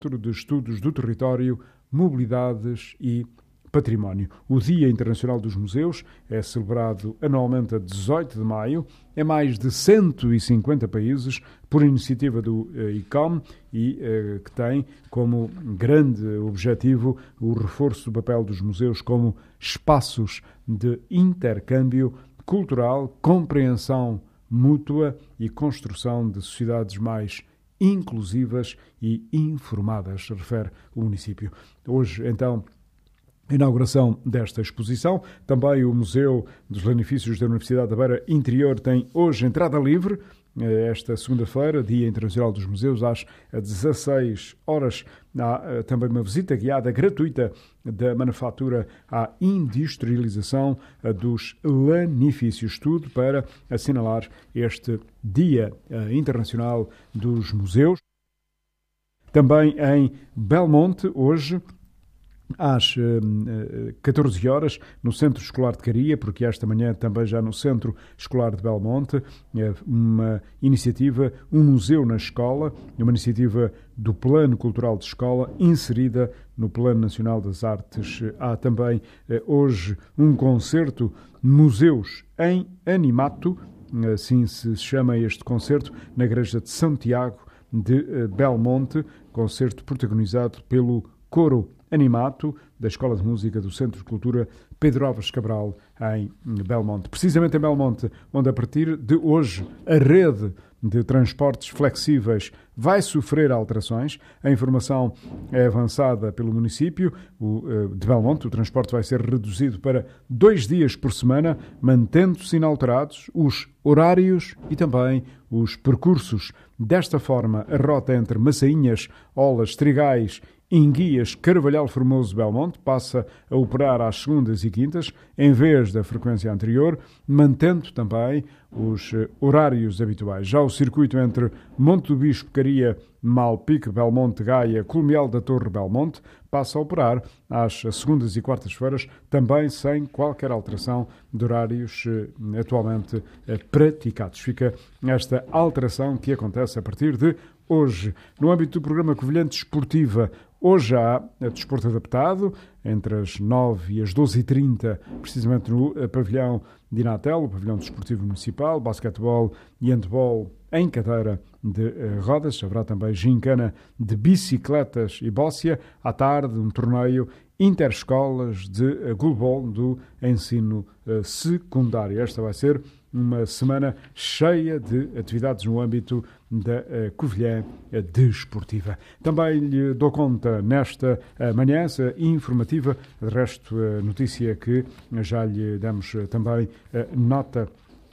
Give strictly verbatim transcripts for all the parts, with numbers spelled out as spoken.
de Estudos do Território, Mobilidades e Património. O Dia Internacional dos Museus é celebrado anualmente a dezoito de maio em mais de cento e cinquenta países por iniciativa do I C O M e eh, que tem como grande objetivo o reforço do papel dos museus como espaços de intercâmbio cultural, compreensão mútua e construção de sociedades mais inclusivas e informadas, refere o município. Hoje, então, a inauguração desta exposição. Também o Museu dos Lanifícios da Universidade da Beira Interior tem hoje entrada livre. Esta segunda-feira, Dia Internacional dos Museus, às dezasseis horas, há também uma visita guiada gratuita da manufatura à industrialização dos lanifícios. Tudo para assinalar este Dia Internacional dos Museus. Também em Belmonte, hoje, às uh, catorze horas, no Centro Escolar de Caria, porque esta manhã também já no Centro Escolar de Belmonte, é uma iniciativa, um museu na escola, uma iniciativa do Plano Cultural de Escola, inserida no Plano Nacional das Artes. Há também uh, hoje um concerto Museus em Animato, assim se chama este concerto, na Igreja de Santiago de uh, Belmonte, concerto protagonizado pelo Coro Animato, da Escola de Música do Centro de Cultura Pedro Álvares Cabral, em Belmonte. Precisamente em Belmonte, onde a partir de hoje a rede de transportes flexíveis vai sofrer alterações. A informação é avançada pelo município de Belmonte. O transporte vai ser reduzido para dois dias por semana, mantendo-se inalterados os horários e também os percursos. Desta forma, a rota entre Massainhas, Olas, Trigais, Enguias, Carvalhal Formoso, Belmonte passa a operar às segundas e quintas, em vez da frequência anterior, mantendo também os horários habituais. Já o circuito entre Monte do Bispo, Caria, Malpique, Belmonte, Gaia, Colmeal da Torre, Belmonte, passa a operar às segundas e quartas-feiras, também sem qualquer alteração de horários atualmente praticados. Fica esta alteração que acontece a partir de hoje. No âmbito do programa Covilhã Desportiva, hoje há desporto adaptado, entre as nove e as doze e trinta, precisamente no pavilhão de Inatel, o pavilhão desportivo municipal, basquetebol e handball em cadeira de rodas. Haverá também gincana de bicicletas e bóssia. À tarde, um torneio interescolas de goalball do ensino secundário. Esta vai ser uma semana cheia de atividades no âmbito da uh, Covilhã Desportiva. Também lhe dou conta nesta uh, manhã informativa, de resto, uh, notícia que já lhe damos uh, também uh, nota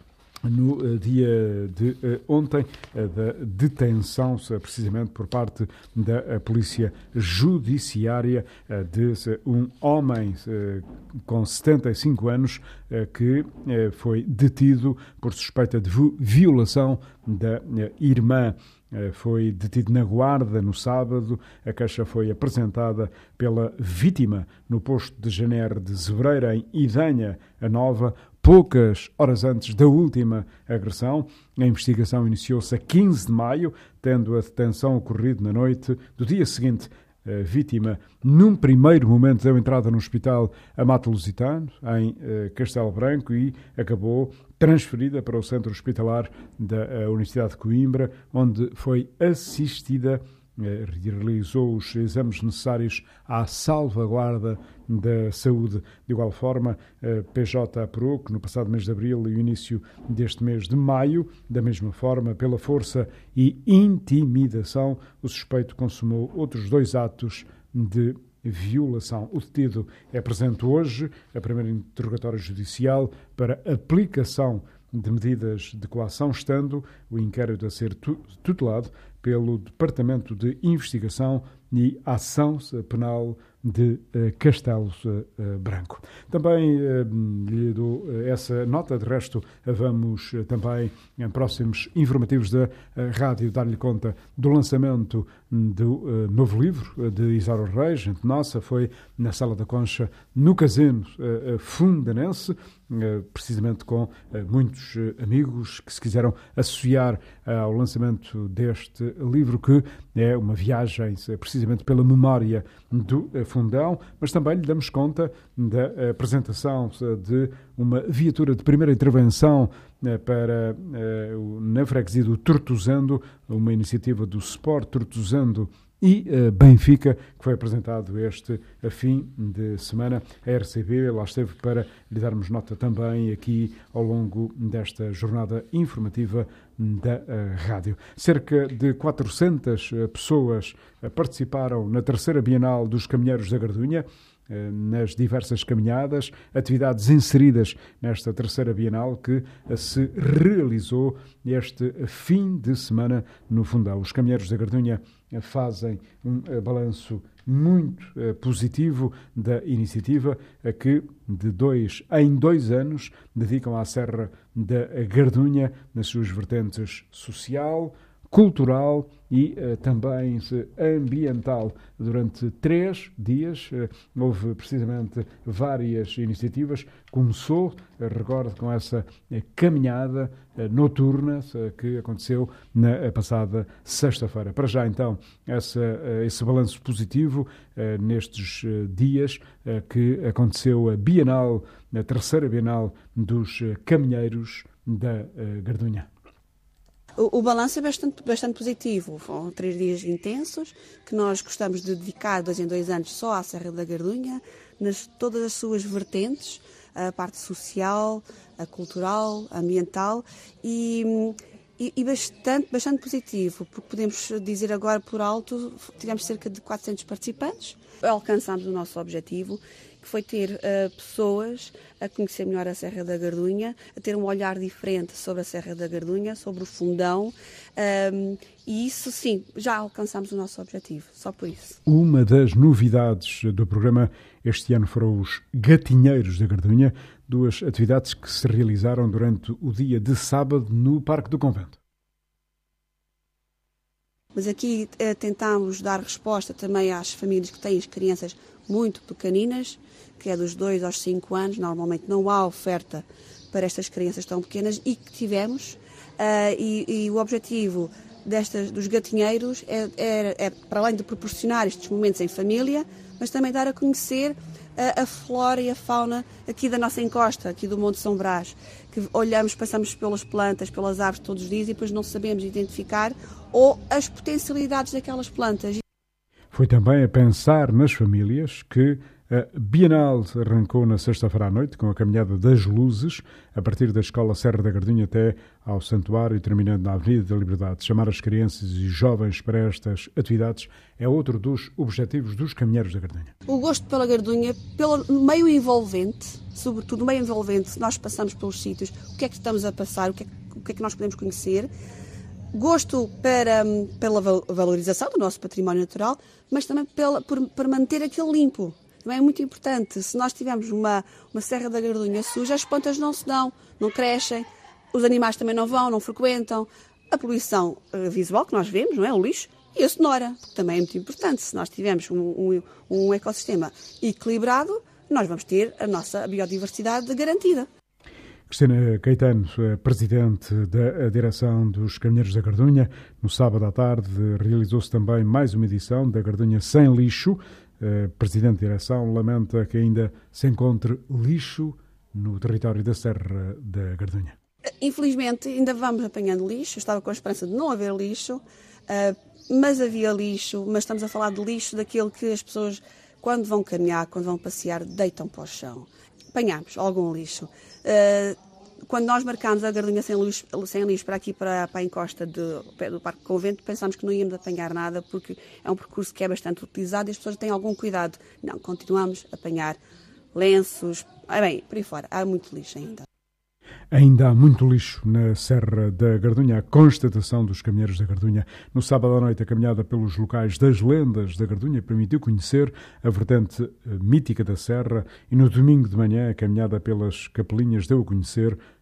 no uh, dia de uh, ontem, uh, da detenção, uh, precisamente por parte da uh, Polícia Judiciária, uh, de uh, um homem uh, com setenta e cinco anos uh, que uh, foi detido por suspeita de violação da uh, irmã. Uh, foi detido na Guarda no sábado. A queixa foi apresentada pela vítima no posto de Janeiro de Zebreira, em Idanha, a Nova, poucas horas antes da última agressão. A investigação iniciou-se a quinze de maio, tendo a detenção ocorrido na noite do dia seguinte. A vítima, num primeiro momento, deu entrada no hospital Amato Lusitano, em uh, Castelo Branco, e acabou transferida para o centro hospitalar da uh, Universidade de Coimbra, onde foi assistida, uh, realizou os exames necessários à salvaguarda da saúde. De igual forma, a P J apurou que no passado mês de abril e o início deste mês de maio, da mesma forma, pela força e intimidação, o suspeito consumou outros dois atos de violação. O detido é presente hoje, a primeira interrogatório judicial para aplicação de medidas de coação, estando o inquérito a ser tutelado pelo Departamento de Investigação e Ação Penal de uh, Castelo uh, Branco. Também uh, lhe dou uh, essa nota. De resto, uh, vamos uh, também, em próximos informativos da uh, rádio, dar-lhe conta do lançamento do uh, novo livro uh, de Isauro Reis, gente nossa. Foi na Sala da Concha, no Casino uh, uh, Fundanense, uh, precisamente com uh, muitos uh, amigos que se quiseram associar uh, ao lançamento deste livro, que é uma viagem, uh, precisamente precisamente pela memória do Fundão, mas também lhe damos conta da apresentação de uma viatura de primeira intervenção para na freguesia do Tortozendo, uma iniciativa do Sport Tortozendo e uh, Benfica, que foi apresentado este a fim de semana. A R C B lá esteve para lhe darmos nota também aqui ao longo desta jornada informativa da uh, rádio. Cerca de quatrocentas uh, pessoas uh, participaram na terceira Bienal dos Caminheiros da Gardunha, uh, nas diversas caminhadas, atividades inseridas nesta terceira Bienal que uh, se realizou este fim de semana no Fundão. Os Caminheiros da Gardunha fazem um uh, balanço muito uh, positivo da iniciativa uh, que de dois em dois anos dedicam à Serra da Gardunha nas suas vertentes social, cultural e uh, também ambiental. Durante três dias uh, houve precisamente várias iniciativas. Começou, uh, recordo, com essa uh, caminhada uh, noturna uh, que aconteceu na uh, passada sexta-feira. Para já, então, essa, uh, esse balanço positivo uh, nestes uh, dias uh, que aconteceu a Bienal, a terceira Bienal dos uh, Caminheiros da uh, Gardunha. O, o balanço é bastante, bastante positivo. Foram três dias intensos que nós gostamos de dedicar dois em dois anos só à Serra da Gardunha, nas todas as suas vertentes, a parte social, a cultural, a ambiental e, e, e bastante, bastante positivo, porque podemos dizer agora por alto, tivemos cerca de quatrocentos participantes, alcançámos o nosso objetivo, que foi ter uh, pessoas a conhecer melhor a Serra da Gardunha, a ter um olhar diferente sobre a Serra da Gardunha, sobre o Fundão, um, e isso sim, já alcançámos o nosso objetivo, só por isso. Uma das novidades do programa este ano foram os Gatinheiros da Gardunha, duas atividades que se realizaram durante o dia de sábado no Parque do Convento. Mas aqui uh, tentámos dar resposta também às famílias que têm as crianças muito pequeninas, que é dos dois aos cinco anos, normalmente não há oferta para estas crianças tão pequenas e que tivemos, uh, e, e o objetivo destas, dos gatinheiros é, é, é, para além de proporcionar estes momentos em família, mas também dar a conhecer a, a flora e a fauna aqui da nossa encosta, aqui do Monte São Brás, que olhamos, passamos pelas plantas, pelas árvores todos os dias e depois não sabemos identificar ou as potencialidades daquelas plantas. Foi também a pensar nas famílias que a Bienal arrancou na sexta-feira à noite com a Caminhada das Luzes, a partir da Escola Serra da Gardunha até ao Santuário, terminando na Avenida da Liberdade. Chamar as crianças e jovens para estas atividades é outro dos objetivos dos Caminheiros da Gardunha. O gosto pela Gardunha, pelo meio envolvente, sobretudo o meio envolvente, nós passamos pelos sítios, o que é que estamos a passar, o que é, o que, é que nós podemos conhecer. Gosto para, pela valorização do nosso património natural, mas também pela, por, por manter aquilo limpo. Também é muito importante. Se nós tivermos uma, uma Serra da Gardunha suja, as plantas não se dão, não crescem, os animais também não vão, não frequentam. A poluição visual que nós vemos, não é? O lixo, e a sonora, que também é muito importante. Se nós tivermos um, um, um ecossistema equilibrado, nós vamos ter a nossa biodiversidade garantida. Cristina Caetano, presidente da direção dos Caminheiros da Gardunha, no sábado à tarde realizou-se também mais uma edição da Gardunha Sem Lixo. O presidente da direção lamenta que ainda se encontre lixo no território da Serra da Gardunha. Infelizmente ainda vamos apanhando lixo, eu estava com a esperança de não haver lixo, mas havia lixo, mas estamos a falar de lixo daquele que as pessoas, quando vão caminhar, quando vão passear, deitam para o chão. Apanhámos algum lixo. Quando nós marcámos a Gardunha sem lixo, sem lixo para aqui, para, para a encosta de, do Parque do Convento, pensámos que não íamos apanhar nada, porque é um percurso que é bastante utilizado e as pessoas têm algum cuidado. Não, continuamos a apanhar lenços, ah, bem, por aí fora, há muito lixo ainda. Ainda há muito lixo na Serra da Gardunha. A constatação dos Caminheiros da Gardunha. No sábado à noite, a caminhada pelos locais das lendas da Gardunha permitiu conhecer a vertente mítica da Serra e no domingo de manhã, a caminhada pelas capelinhas deu a conhecer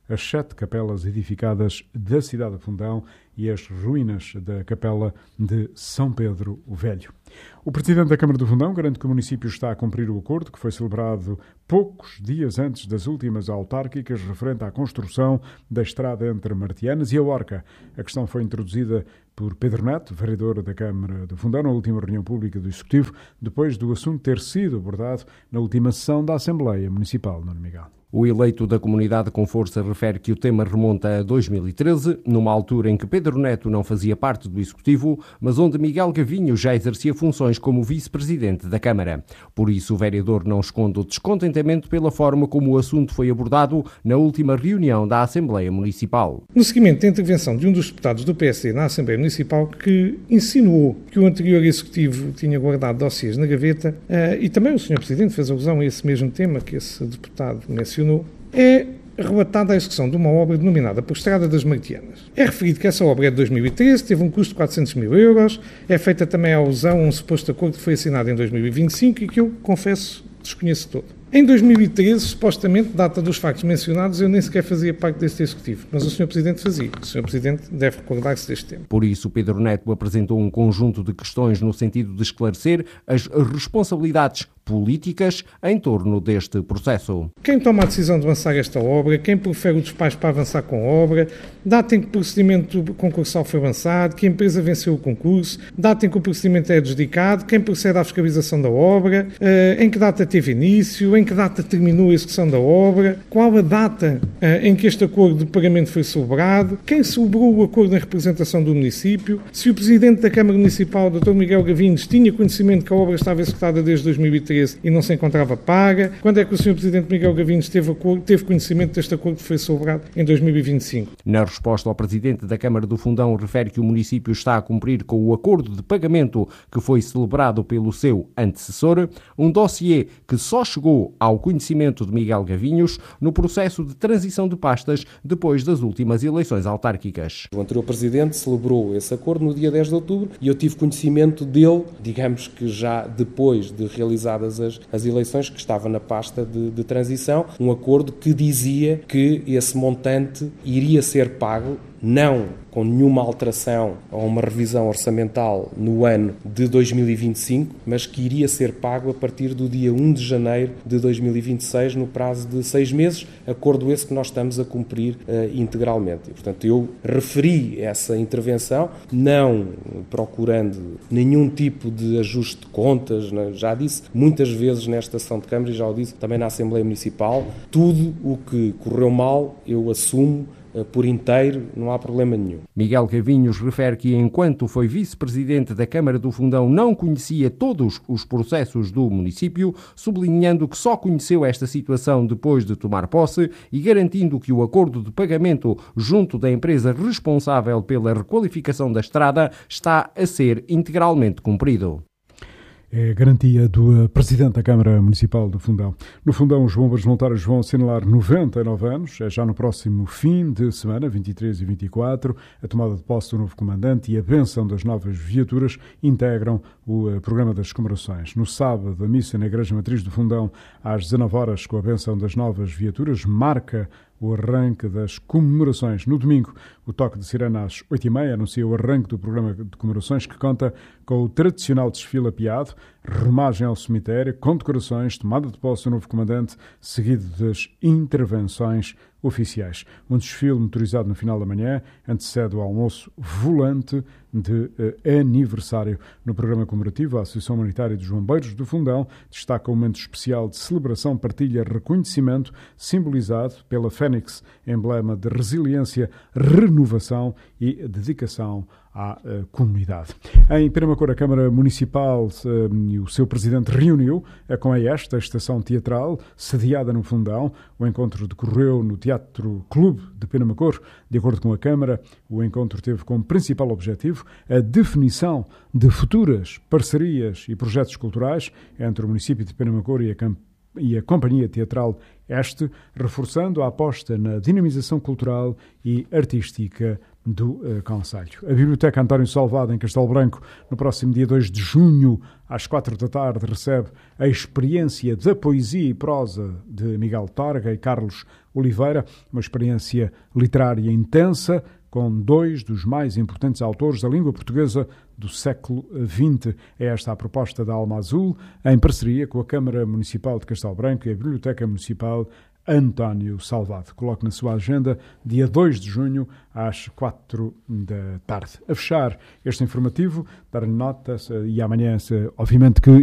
as sete capelas edificadas da cidade de Fundão e as ruínas da capela de São Pedro o Velho. O presidente da Câmara do Fundão garante que o município está a cumprir o acordo que foi celebrado poucos dias antes das últimas autárquicas referente à construção da estrada entre Martianas e a Orca. A questão foi introduzida por Pedro Neto, vereador da Câmara do Fundão, na última reunião pública do Executivo, depois do assunto ter sido abordado na última sessão da Assembleia Municipal. Nuno Miguel. O eleito da Comunidade com Força refere que o tema remonta a dois mil e treze, numa altura em que Pedro Neto não fazia parte do Executivo, mas onde Miguel Gavinho já exercia funções como vice-presidente da Câmara. Por isso, o vereador não esconde o descontentamento pela forma como o assunto foi abordado na última reunião da Assembleia Municipal. No seguimento da intervenção de um dos deputados do P S D na Assembleia Municipal, que insinuou que o anterior Executivo tinha guardado dossiês na gaveta, e também o senhor Presidente fez alusão a esse mesmo tema que esse deputado mencionou, é relatada a execução de uma obra denominada por Estrada das Martianas. É referido que essa obra é de dois mil e treze, teve um custo de quatrocentos mil euros, é feita também a alusão a um suposto acordo que foi assinado em dois mil e vinte e cinco e que eu, confesso, desconheço todo. Em dois mil e treze, supostamente, data dos factos mencionados, eu nem sequer fazia parte deste Executivo, mas o senhor Presidente fazia. O senhor Presidente deve recordar-se deste tema. Por isso, Pedro Neto apresentou um conjunto de questões no sentido de esclarecer as responsabilidades políticas em torno deste processo. Quem toma a decisão de avançar esta obra, quem profere o despacho para avançar com a obra, data em que o procedimento concursal foi avançado, que a empresa venceu o concurso, data em que o procedimento é adjudicado, quem procede à fiscalização da obra, em que data teve início, em que data terminou a execução da obra, qual a data em que este acordo de pagamento foi celebrado, quem celebrou o acordo em representação do município, se o Presidente da Câmara Municipal, doutor Miguel Gavinhos, tinha conhecimento que a obra estava executada desde dois mil e treze e não se encontrava paga, quando é que o senhor Presidente Miguel Gavinhos teve, acordo, teve conhecimento deste acordo que foi celebrado em dois mil e vinte e cinco. Na resposta ao Presidente da Câmara do Fundão, refere que o município está a cumprir com o acordo de pagamento que foi celebrado pelo seu antecessor, um dossiê que só chegou ao conhecimento de Miguel Gavinhos no processo de transição de pastas depois das últimas eleições autárquicas. O anterior Presidente celebrou esse acordo no dia dez de outubro e eu tive conhecimento dele, digamos que já depois de realizadas as, as eleições, que estava na pasta de, de transição, um acordo que dizia que esse montante iria ser pago, não com nenhuma alteração ou uma revisão orçamental no ano de dois mil e vinte e cinco, mas que iria ser pago a partir do dia um de janeiro de dois mil e vinte e seis, no prazo de seis meses, acordo esse que nós estamos a cumprir uh, integralmente. E, portanto, eu referi essa intervenção, não procurando nenhum tipo de ajuste de contas, né? Já disse muitas vezes nesta sessão de Câmara e já o disse também na Assembleia Municipal, tudo o que correu mal eu assumo por inteiro, não há problema nenhum. Miguel Gavinhos refere que, enquanto foi vice-presidente da Câmara do Fundão, não conhecia todos os processos do município, sublinhando que só conheceu esta situação depois de tomar posse e garantindo que o acordo de pagamento junto da empresa responsável pela requalificação da estrada está a ser integralmente cumprido. É a garantia do Presidente da Câmara Municipal do Fundão. No Fundão, os bombeiros voluntários vão assinalar noventa e nove anos, é já no próximo fim de semana, vinte e três e vinte e quatro. A tomada de posse do novo comandante e a bênção das novas viaturas integram o programa das comemorações. No sábado, a missa na Igreja Matriz do Fundão, às dezanove horas, com a bênção das novas viaturas, marca o arranque das comemorações. No domingo, o toque de sirene às oito e meia anuncia o arranque do programa de comemorações, que conta com o tradicional desfile apiado, remagem ao cemitério, condecorações, tomada de posse do novo comandante, seguido das intervenções oficiais. Um desfile motorizado no final da manhã antecede o almoço volante de eh, aniversário. No programa comemorativo, a Associação Humanitária dos Bombeiros do Fundão destaca um momento especial de celebração, partilha, reconhecimento, simbolizado pela Fênix, emblema de resiliência, renovação e dedicação à uh, comunidade. Em Penamacor, a Câmara Municipal uh, e o seu Presidente reuniu uh, com a esta estação teatral, sediada no Fundão. O encontro decorreu no Teatro Clube de Penamacor. De acordo com a Câmara, o encontro teve como principal objetivo a definição de futuras parcerias e projetos culturais entre o município de Penamacor e a Camp e a Companhia Teatral Este, reforçando a aposta na dinamização cultural e artística do uh, Conselho. A Biblioteca António Salvado, em Castelo Branco, no próximo dia dois de junho, às quatro da tarde, recebe a experiência da poesia e prosa de Miguel Torga e Carlos Oliveira, uma experiência literária intensa, com dois dos mais importantes autores da língua portuguesa do século vinte. É esta a proposta da Alma Azul, em parceria com a Câmara Municipal de Castelo Branco e a Biblioteca Municipal António Salvado. Coloque na sua agenda dia dois de junho às quatro da tarde. A fechar este informativo, dar-lhe nota e amanhã, obviamente que